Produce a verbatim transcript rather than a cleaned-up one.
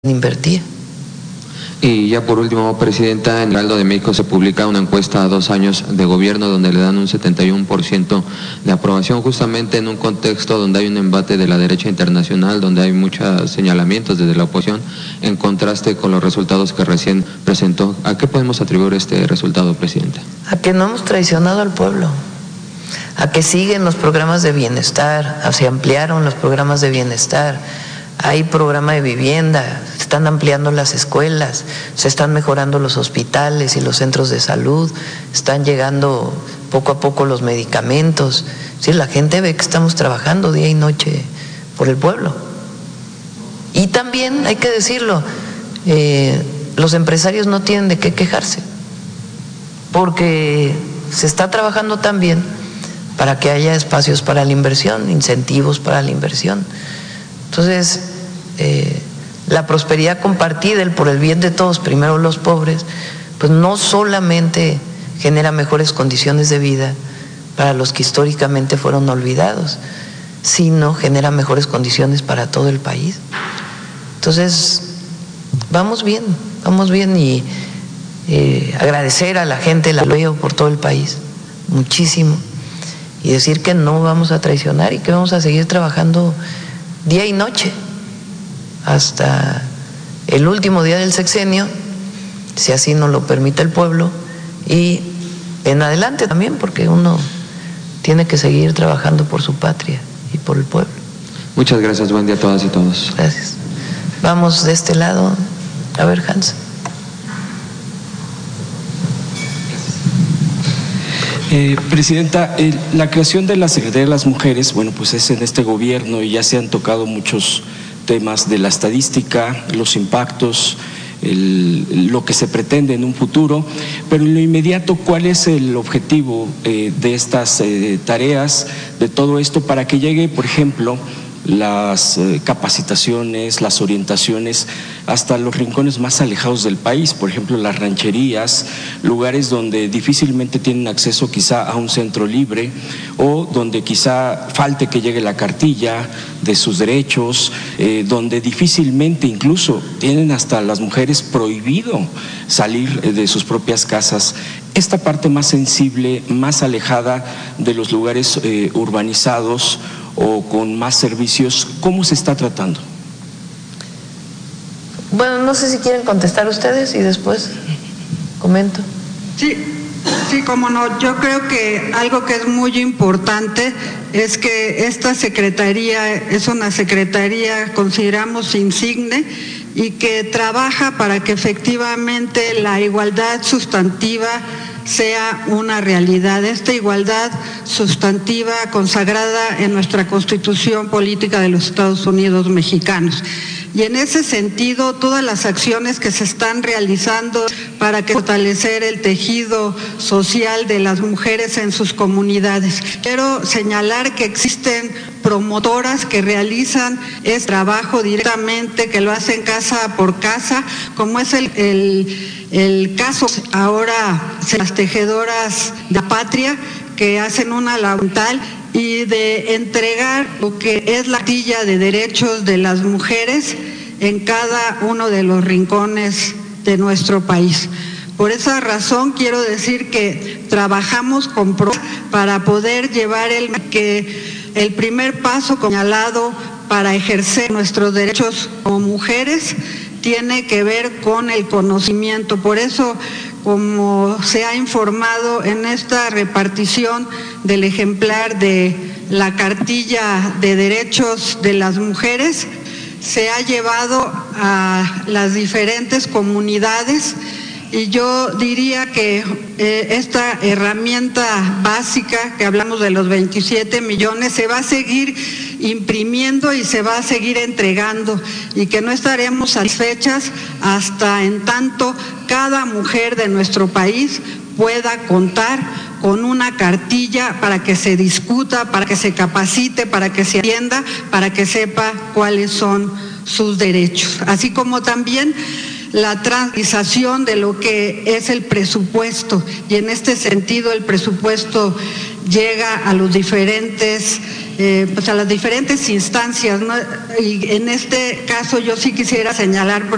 invertía. Y ya por último, Presidenta, en Heraldo de México se publica una encuesta a dos años de gobierno donde le dan un setenta y uno por ciento de aprobación, justamente en un contexto donde hay un embate de la derecha internacional, donde hay muchos señalamientos desde la oposición, en contraste con los resultados que recién presentó. ¿A qué podemos atribuir este resultado, Presidenta? A que no hemos traicionado al pueblo, a que siguen los programas de bienestar, a se ampliaron los programas de bienestar. Hay programa de vivienda, se están ampliando las escuelas, se están mejorando los hospitales y los centros de salud, están llegando poco a poco los medicamentos. Sí, la gente ve que estamos trabajando día y noche por el pueblo. Y también, hay que decirlo, eh, los empresarios no tienen de qué quejarse, porque se está trabajando también para que haya espacios para la inversión, incentivos para la inversión. Entonces, eh, la prosperidad compartida, el por el bien de todos, primero los pobres, pues no solamente genera mejores condiciones de vida para los que históricamente fueron olvidados, sino genera mejores condiciones para todo el país. Entonces, vamos bien, vamos bien y eh, agradecer a la gente el apoyo por todo el país, muchísimo, y decir que no vamos a traicionar y que vamos a seguir trabajando día y noche hasta el último día del sexenio, si así nos lo permite el pueblo, y en adelante también, porque uno tiene que seguir trabajando por su patria y por el pueblo. Muchas gracias, buen día a todas y todos. Gracias. Vamos de este lado, a ver, Hans. Eh, Presidenta, eh, la creación de la Secretaría de las Mujeres, bueno, pues es en este gobierno y ya se han tocado muchos temas de la estadística, los impactos, el, lo que se pretende en un futuro, pero en lo inmediato, ¿cuál es el objetivo eh, de estas eh, tareas, de todo esto, para que llegue, por ejemplo, las eh, capacitaciones, las orientaciones hasta los rincones más alejados del país, por ejemplo las rancherías, lugares donde difícilmente tienen acceso quizá a un centro libre o donde quizá falte que llegue la cartilla de sus derechos, eh, donde difícilmente incluso tienen hasta las mujeres prohibido salir de sus propias casas. Esta parte más sensible, más alejada de los lugares eh, urbanizados o con más servicios, ¿cómo se está tratando? Bueno, no sé si quieren contestar ustedes y después comento. Sí, sí, cómo no. Yo creo que algo que es muy importante es que esta secretaría es una secretaría, consideramos, insigne y que trabaja para que efectivamente la igualdad sustantiva sea una realidad, esta igualdad sustantiva consagrada en nuestra Constitución Política de los Estados Unidos Mexicanos. Y en ese sentido, todas las acciones que se están realizando para que fortalecer el tejido social de las mujeres en sus comunidades. Quiero señalar que existen promotoras que realizan este trabajo directamente, que lo hacen casa por casa, como es el, el, el caso ahora de las tejedoras de la patria, que hacen una labor y de entregar lo que es la cartilla de derechos de las mujeres en cada uno de los rincones de nuestro país. Por esa razón quiero decir que trabajamos con pro para poder llevar el que el primer paso señalado para ejercer nuestros derechos como mujeres tiene que ver con el conocimiento. Por eso, como se ha informado en esta repartición del ejemplar de la cartilla de derechos de las mujeres, se ha llevado a las diferentes comunidades y yo diría que eh, esta herramienta básica, que hablamos de los veintisiete millones, se va a seguir imprimiendo y se va a seguir entregando y que no estaremos satisfechas hasta en tanto cada mujer de nuestro país pueda contar con una cartilla para que se discuta, para que se capacite, para que se atienda, para que sepa cuáles son sus derechos. Así como también la transición de lo que es el presupuesto, y en este sentido el presupuesto llega a los diferentes, eh, pues a las diferentes instancias, ¿no? Y en este caso yo sí quisiera señalar